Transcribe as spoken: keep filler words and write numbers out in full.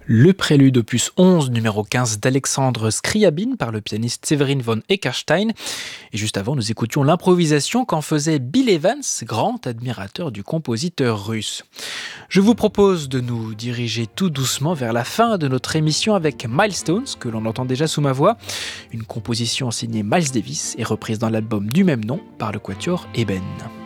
Le prélude opus onze, numéro quinze d'Alexandre Scriabine par le pianiste Severin von Eckerstein. Et juste avant, nous écoutions l'improvisation qu'en faisait Bill Evans, grand admirateur du compositeur russe. Je vous propose de nous diriger tout doucement vers la fin de notre émission avec Milestones, que l'on entend déjà sous ma voix. Une composition signée Miles Davis et reprise dans l'album du même nom par le quatuor Eben.